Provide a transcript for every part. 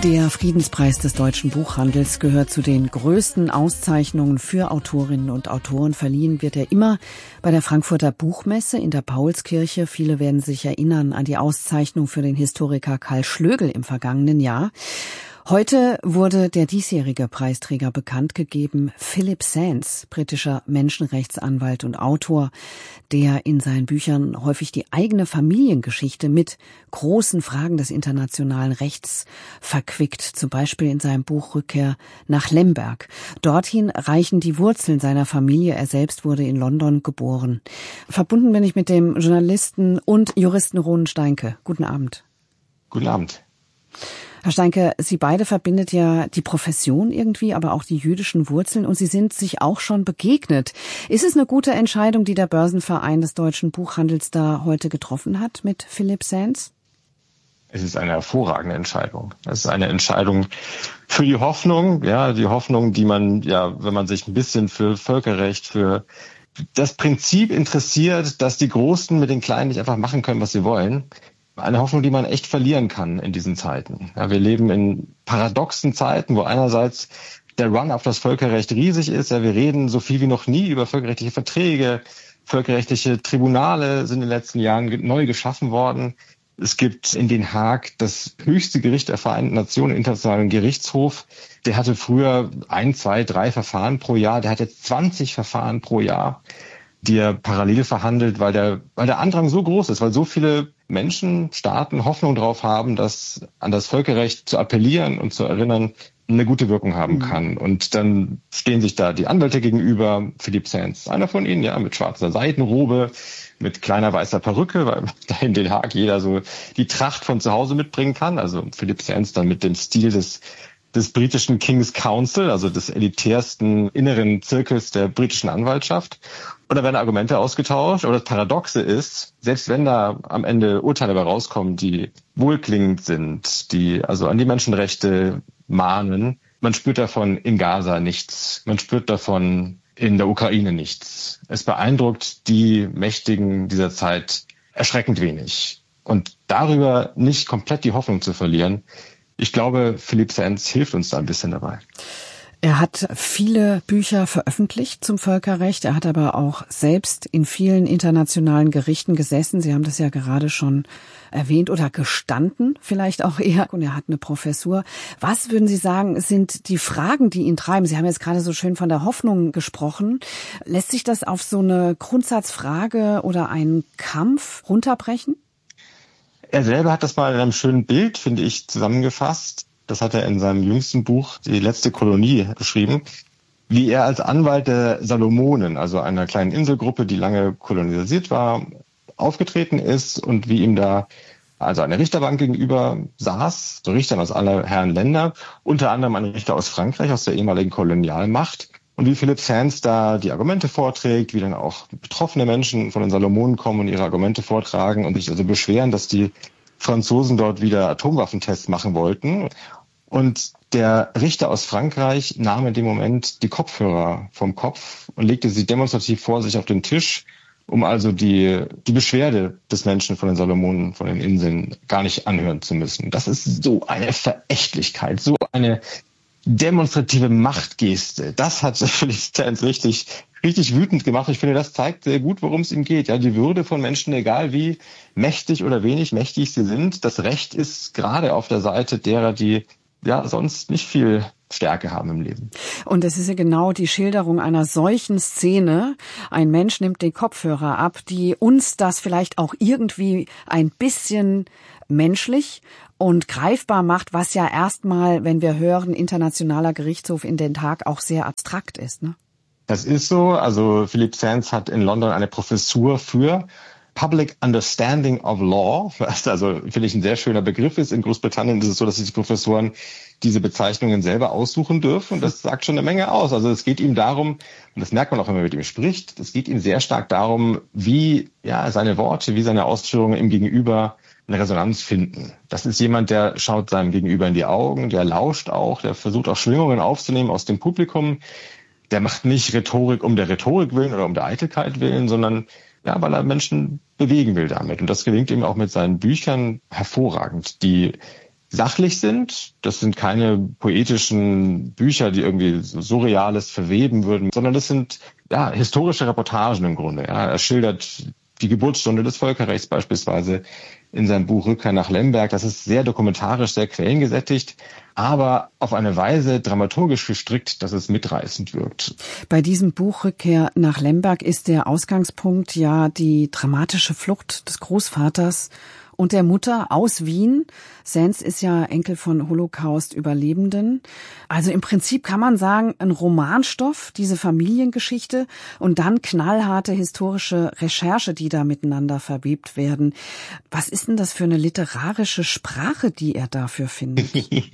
Der Friedenspreis des deutschen Buchhandels gehört zu den größten Auszeichnungen für Autorinnen und Autoren. Verliehen wird er immer bei der Frankfurter Buchmesse in der Paulskirche. Viele werden sich erinnern an die Auszeichnung für den Historiker Karl Schlögel im vergangenen Jahr. Heute wurde der diesjährige Preisträger bekannt gegeben, Philip Sands, britischer Menschenrechtsanwalt und Autor, der in seinen Büchern häufig die eigene Familiengeschichte mit großen Fragen des internationalen Rechts verquickt, zum Beispiel in seinem Buch Rückkehr nach Lemberg. Dorthin reichen die Wurzeln seiner Familie. Er selbst wurde in London geboren. Verbunden bin ich mit dem Journalisten und Juristen Ronen Steinke. Guten Abend. Guten Abend. Herr Steinke, Sie beide verbindet ja die Profession irgendwie, aber auch die jüdischen Wurzeln und Sie sind sich auch schon begegnet. Ist es eine gute Entscheidung, die der Börsenverein des deutschen Buchhandels da heute getroffen hat mit Philip Sands? Es ist eine hervorragende Entscheidung. Es ist eine Entscheidung für die Hoffnung, die Hoffnung, die man, wenn man sich ein bisschen für Völkerrecht, für das Prinzip interessiert, dass die Großen mit den Kleinen nicht einfach machen können, was sie wollen. Eine Hoffnung, die man echt verlieren kann in diesen Zeiten. Ja, wir leben in paradoxen Zeiten, wo einerseits der Run auf das Völkerrecht riesig ist. Ja, wir reden so viel wie noch nie über völkerrechtliche Verträge. Völkerrechtliche Tribunale sind in den letzten Jahren neu geschaffen worden. Es gibt in Den Haag das höchste Gericht der Vereinten Nationen, den Internationalen Gerichtshof. Der hatte früher 1, 2, 3 Verfahren pro Jahr. Der hat jetzt 20 Verfahren pro Jahr, die er parallel verhandelt, weil der Andrang so groß ist, weil so viele Menschen, Staaten Hoffnung drauf haben, dass an das Völkerrecht zu appellieren und zu erinnern eine gute Wirkung haben kann. Und dann stehen sich da die Anwälte gegenüber, Philip Sands, einer von ihnen, mit schwarzer Seidenrobe, mit kleiner weißer Perücke, weil da in Den Haag jeder so die Tracht von zu Hause mitbringen kann. Also Philip Sands dann mit dem Stil des britischen King's Council, also des elitärsten inneren Zirkels der britischen Anwaltschaft. Und da werden Argumente ausgetauscht. Aber das Paradoxe ist, selbst wenn da am Ende Urteile dabei rauskommen, die wohlklingend sind, die also an die Menschenrechte mahnen, man spürt davon in Gaza nichts. Man spürt davon in der Ukraine nichts. Es beeindruckt die Mächtigen dieser Zeit erschreckend wenig. Und darüber nicht komplett die Hoffnung zu verlieren, ich glaube, Philip Sands hilft uns da ein bisschen dabei. Er hat viele Bücher veröffentlicht zum Völkerrecht. Er hat aber auch selbst in vielen internationalen Gerichten gesessen. Sie haben das ja gerade schon erwähnt oder gestanden, vielleicht auch eher. Und er hat eine Professur. Was würden Sie sagen, sind die Fragen, die ihn treiben? Sie haben jetzt gerade so schön von der Hoffnung gesprochen. Lässt sich das auf so eine Grundsatzfrage oder einen Kampf runterbrechen? Er selber hat das mal in einem schönen Bild, finde ich, zusammengefasst. Das hat er in seinem jüngsten Buch, Die letzte Kolonie, beschrieben, wie er als Anwalt der Salomonen, also einer kleinen Inselgruppe, die lange kolonialisiert war, aufgetreten ist und wie ihm da also eine Richterbank gegenüber saß, so Richtern aus aller Herren Länder, unter anderem ein Richter aus Frankreich, aus der ehemaligen Kolonialmacht. Und wie Philip Sands da die Argumente vorträgt, wie dann auch betroffene Menschen von den Salomonen kommen und ihre Argumente vortragen und sich also beschweren, dass die Franzosen dort wieder Atomwaffentests machen wollten. Und der Richter aus Frankreich nahm in dem Moment die Kopfhörer vom Kopf und legte sie demonstrativ vor sich auf den Tisch, um also die Beschwerde des Menschen von den Salomonen, von den Inseln gar nicht anhören zu müssen. Das ist so eine Verächtlichkeit, so eine demonstrative Machtgeste. Das hat Philip Sands richtig wütend gemacht. Ich finde, das zeigt sehr gut, worum es ihm geht. Ja, die Würde von Menschen, egal wie mächtig oder wenig mächtig sie sind. Das Recht ist gerade auf der Seite derer, die sonst nicht viel Stärke haben im Leben. Und es ist ja genau die Schilderung einer solchen Szene. Ein Mensch nimmt den Kopfhörer ab, die uns das vielleicht auch irgendwie ein bisschen menschlich und greifbar macht, was ja erstmal, wenn wir hören, Internationaler Gerichtshof in Den Haag, auch sehr abstrakt ist, ne? Das ist so. Also Philip Sands hat in London eine Professur für Public Understanding of Law, was also, finde ich, ein sehr schöner Begriff ist. In Großbritannien ist es so, dass sich die Professoren diese Bezeichnungen selber aussuchen dürfen. Und das sagt schon eine Menge aus. Also es geht ihm darum, und das merkt man auch, wenn man mit ihm spricht, es geht ihm sehr stark darum, wie seine Worte, wie seine Ausführungen im Gegenüber eine Resonanz finden. Das ist jemand, der schaut seinem Gegenüber in die Augen, der lauscht auch, der versucht auch Schwingungen aufzunehmen aus dem Publikum. Der macht nicht Rhetorik um der Rhetorik willen oder um der Eitelkeit willen, sondern weil er Menschen bewegen will damit. Und das gelingt ihm auch mit seinen Büchern hervorragend, die sachlich sind. Das sind keine poetischen Bücher, die irgendwie so Surreales verweben würden, sondern das sind historische Reportagen im Grunde. Ja. Er schildert die Geburtsstunde des Völkerrechts beispielsweise in seinem Buch Rückkehr nach Lemberg. Das ist sehr dokumentarisch, sehr quellengesättigt, aber auf eine Weise dramaturgisch gestrickt, dass es mitreißend wirkt. Bei diesem Buch Rückkehr nach Lemberg ist der Ausgangspunkt ja die dramatische Flucht des Großvaters und der Mutter aus Wien. Sands ist ja Enkel von Holocaust-Überlebenden. Also im Prinzip kann man sagen, ein Romanstoff, diese Familiengeschichte und dann knallharte historische Recherche, die da miteinander verwebt werden. Was ist denn das für eine literarische Sprache, die er dafür findet?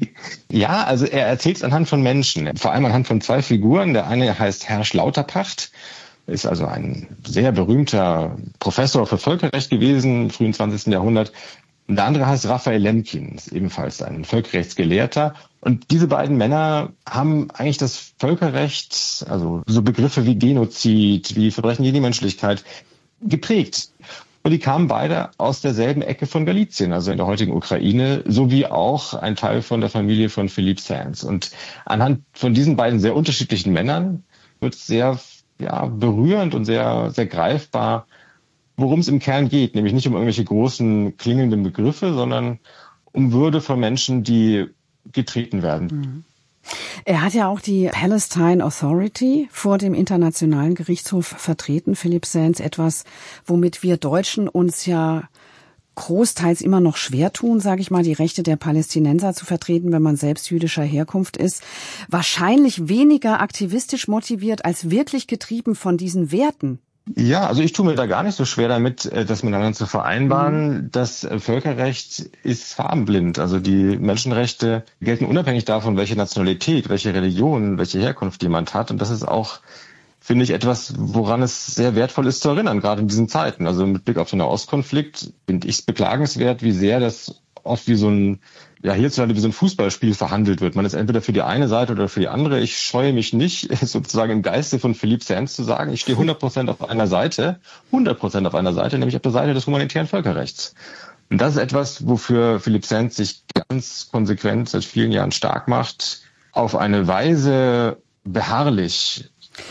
Ja, also er erzählt es anhand von Menschen, vor allem anhand von zwei Figuren. Der eine heißt Hersch Lauterpacht, ist also ein sehr berühmter Professor für Völkerrecht gewesen im frühen 20. Jahrhundert. Und der andere heißt Raphael Lemkin, ist ebenfalls ein Völkerrechtsgelehrter. Und diese beiden Männer haben eigentlich das Völkerrecht, also so Begriffe wie Genozid, wie Verbrechen gegen die Menschlichkeit, geprägt. Und die kamen beide aus derselben Ecke von Galizien, also in der heutigen Ukraine, sowie auch ein Teil von der Familie von Philippe Sands. Und anhand von diesen beiden sehr unterschiedlichen Männern wird sehr berührend und sehr, sehr greifbar, worum es im Kern geht. Nämlich nicht um irgendwelche großen klingelnden Begriffe, sondern um Würde von Menschen, die getreten werden. Mhm. Er hat ja auch die Palestine Authority vor dem Internationalen Gerichtshof vertreten, Philippe Sands, etwas, womit wir Deutschen uns ja großteils immer noch schwer tun, sage ich mal, die Rechte der Palästinenser zu vertreten, wenn man selbst jüdischer Herkunft ist. Wahrscheinlich weniger aktivistisch motiviert als wirklich getrieben von diesen Werten. Ja, also ich tue mir da gar nicht so schwer damit, das miteinander zu vereinbaren. Das Völkerrecht ist farbenblind. Also die Menschenrechte gelten unabhängig davon, welche Nationalität, welche Religion, welche Herkunft jemand hat. Und das ist auch, finde ich, etwas, woran es sehr wertvoll ist zu erinnern, gerade in diesen Zeiten. Also mit Blick auf den Nahostkonflikt finde ich es beklagenswert, wie sehr das oft wie so ein, hierzulande wie so ein Fußballspiel verhandelt wird. Man ist entweder für die eine Seite oder für die andere. Ich scheue mich nicht, sozusagen im Geiste von Philippe Sands zu sagen, ich stehe 100% auf einer Seite, 100% auf einer Seite, nämlich auf der Seite des humanitären Völkerrechts. Und das ist etwas, wofür Philippe Sands sich ganz konsequent seit vielen Jahren stark macht, auf eine Weise beharrlich.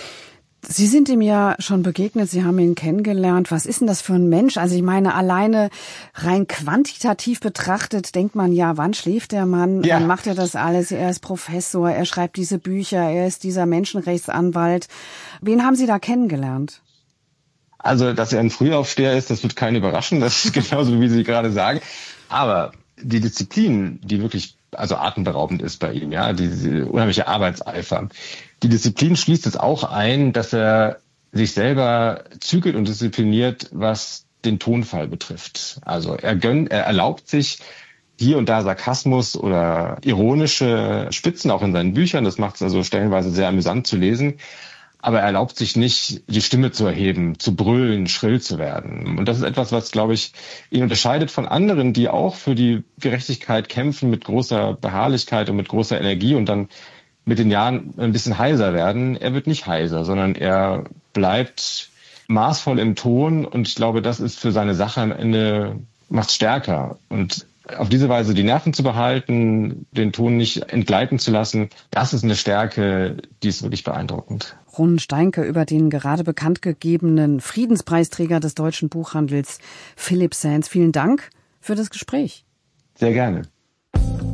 Sie sind ihm ja schon begegnet, Sie haben ihn kennengelernt. Was ist denn das für ein Mensch? Also ich meine, alleine rein quantitativ betrachtet denkt man ja, wann schläft der Mann? Ja. Wann macht er das alles? Er ist Professor, er schreibt diese Bücher, er ist dieser Menschenrechtsanwalt. Wen haben Sie da kennengelernt? Also, dass er ein Frühaufsteher ist, das wird keinen überraschen. Das ist genauso, wie Sie gerade sagen. Aber die Disziplin, die wirklich atemberaubend ist bei ihm, diese unheimliche Arbeitseifer. Die Disziplin schließt es auch ein, dass er sich selber zügelt und diszipliniert, was den Tonfall betrifft. Also er erlaubt sich hier und da Sarkasmus oder ironische Spitzen auch in seinen Büchern. Das macht es also stellenweise sehr amüsant zu lesen. Aber er erlaubt sich nicht, die Stimme zu erheben, zu brüllen, schrill zu werden. Und das ist etwas, was, glaube ich, ihn unterscheidet von anderen, die auch für die Gerechtigkeit kämpfen mit großer Beharrlichkeit und mit großer Energie und dann mit den Jahren ein bisschen heiser werden. Er wird nicht heiser, sondern er bleibt maßvoll im Ton. Und ich glaube, das ist für seine Sache am Ende, macht stärker. Und auf diese Weise die Nerven zu behalten, den Ton nicht entgleiten zu lassen, das ist eine Stärke, die ist wirklich beeindruckend. Ron Steinke über den gerade bekannt gegebenen Friedenspreisträger des deutschen Buchhandels Philippe Sands. Vielen Dank für das Gespräch. Sehr gerne.